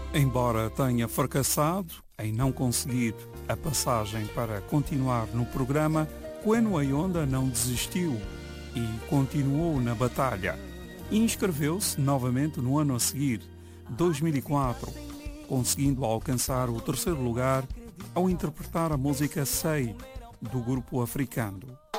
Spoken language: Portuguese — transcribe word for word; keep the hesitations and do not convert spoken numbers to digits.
Embora tenha fracassado em não conseguir a passagem para continuar no programa, Queno Ayonda não desistiu e continuou na batalha. Inscreveu-se novamente no ano a seguir, dois mil e quatro, conseguindo alcançar o terceiro lugar ao interpretar a música Sei, do grupo africano.